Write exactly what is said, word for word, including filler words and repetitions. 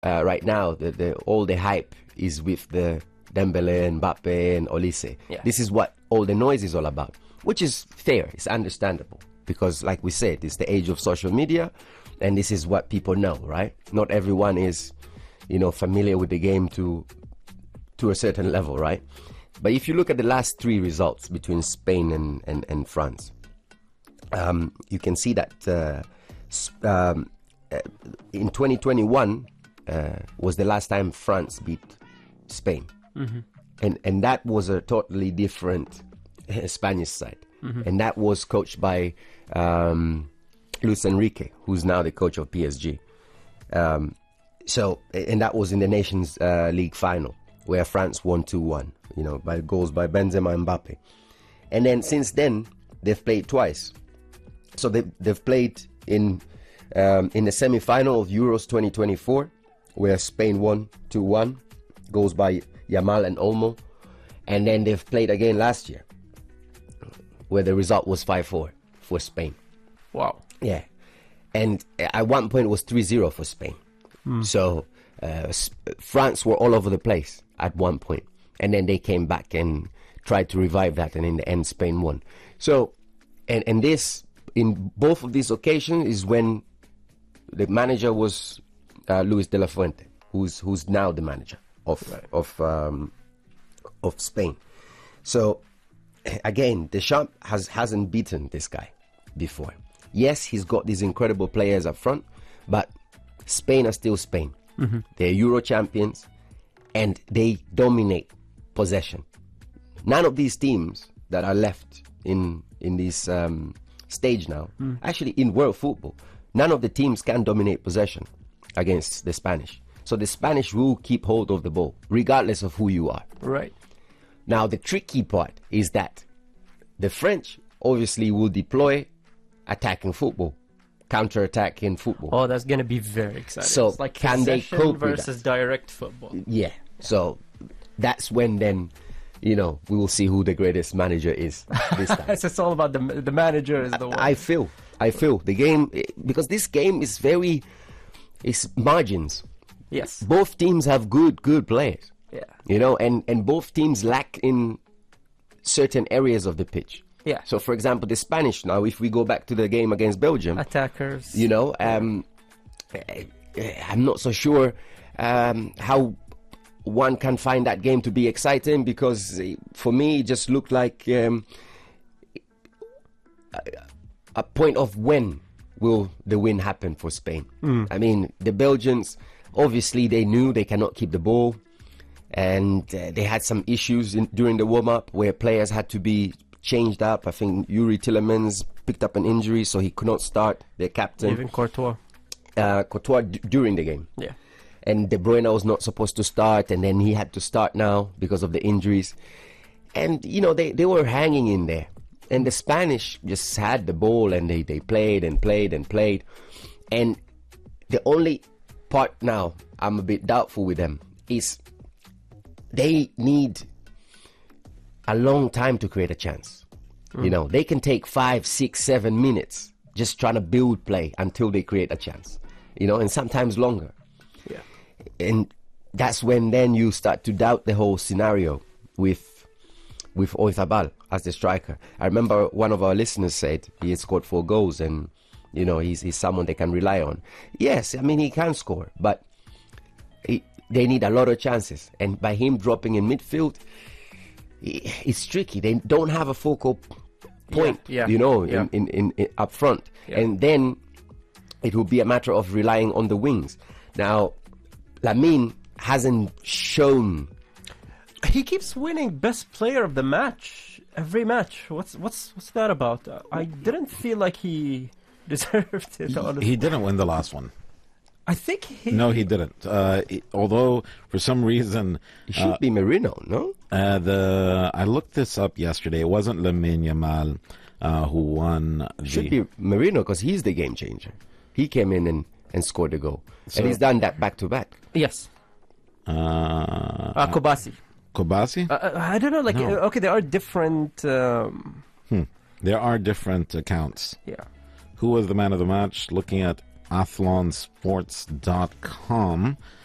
uh, right now, the, the all the hype is with the Dembele and Mbappe and Olise. Yeah. This is what all the noise is all about, which is fair. It's understandable because, like we said, it's the age of social media, and this is what people know, right? Not everyone is, you know, familiar with the game to to a certain level, right? But if you look at the last three results between Spain and, and, and France, um, you can see that uh, um, uh, in twenty twenty-one uh, was the last time France beat Spain. Mm-hmm. And and that was a totally different uh, Spanish side. Mm-hmm. And that was coached by um, Luis Enrique, who's now the coach of P S G. Um, so, and that was in the Nations uh, League final, where France won two one, you know, by goals by Benzema and Mbappe. And then since then, they've played twice. So they, they've played in um, in the semi-final of Euros twenty twenty-four, where Spain won two one, goals by Yamal and Olmo. And then they've played again last year, where the result was five four for Spain. Wow. Yeah. And at one point it was three zero for Spain. Mm. So uh, France were all over the place at one point. And then they came back and tried to revive that. And in the end, Spain won. So, and, and this, in both of these occasions, is when the manager was uh, Luis de la Fuente, who's who's now the manager of right. of um, of Spain. So, again, Deschamps has, hasn't beaten this guy before. Yes, he's got these incredible players up front, but Spain are still Spain. Mm-hmm. They're Euro champions, and they dominate possession. None of these teams that are left in in this um, stage now, mm. actually in world football, none of the teams can dominate possession against the Spanish. So the Spanish will keep hold of the ball, regardless of who you are. Right. Now, the tricky part is that the French obviously will deploy attacking football, counter-attacking football. Oh, that's going to be very exciting. So it's like can they cope versus with that? Direct football. Yeah. yeah. So that's when then, you know, we will see who the greatest manager is this time. It's all about the the manager is the one. I feel, I feel the game, because this game is very, it's margins. Yes. Both teams have good, good players. Yeah. You know, and, and both teams lack in certain areas of the pitch. Yeah. So, for example, the Spanish now, if we go back to the game against Belgium, attackers, you know, um, I'm not so sure um, how one can find that game to be exciting, because for me, it just looked like um, a point of when will the win happen for Spain. Mm. I mean, the Belgians, obviously, they knew they cannot keep the ball, and uh, they had some issues in, during the warm-up where players had to be changed up. I think Yuri Tillemans picked up an injury, so he could not start, their captain. Even Courtois. Uh, Courtois d- during the game. Yeah. And De Bruyne was not supposed to start, and then he had to start now because of the injuries. And, you know, they, they were hanging in there. And the Spanish just had the ball, and they, they played and played and played. And the only part now I'm a bit doubtful with them is they need a long time to create a chance. Mm. You know, they can take five, six, seven minutes just trying to build play until they create a chance. You know, and sometimes longer. Yeah. And that's when then you start to doubt the whole scenario with with Oyarzabal as the striker. I remember one of our listeners said he had scored four goals, and you know, he's he's someone they can rely on. Yes, I mean, he can score, but he, they need a lot of chances. And by him dropping in midfield, it's tricky. They don't have a focal point, yeah, yeah, you know, yeah. in, in, in, in up front. Yeah. And then it will be a matter of relying on the wings. Now, Lamine hasn't shown. He keeps winning best player of the match every match. What's what's what's that about? I didn't feel like he deserved it. Honestly. He didn't win the last one. I think he... No, he didn't. Uh, it, although, for some reason... It should uh, be Merino, no? Uh, the I looked this up yesterday. It wasn't Lamine Yamal uh, who won. It should be Merino, because he's the game changer. He came in and, and scored a goal. So, and he's done that back-to-back. Yes. Uh, uh, Kobasi. Kobasi? Uh, I don't know. Like, no. uh, okay, there are different... Um... Hmm. There are different accounts. Yeah. Who was the man of the match? Looking at athlon sports dot com.